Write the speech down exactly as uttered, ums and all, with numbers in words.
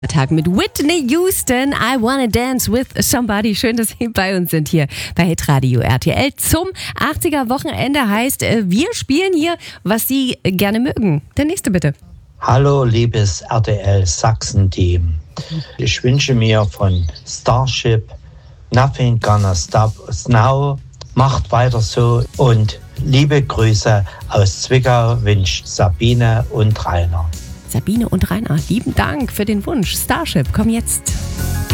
Tag mit Whitney Houston, I Wanna Dance with Somebody. Schön, dass Sie bei uns sind hier bei Hitradio R T L zum achtziger-Wochenende. Heißt, wir spielen hier, was Sie gerne mögen. Der nächste bitte. Hallo, liebes R T L Sachsen-Team. Ich wünsche mir von Starship Nothing Gonna Stop Us Now. Macht weiter so und liebe Grüße aus Zwickau wünscht Sabine und Rainer. Sabine und Rainer, lieben Dank für den Wunsch. Starship, komm jetzt.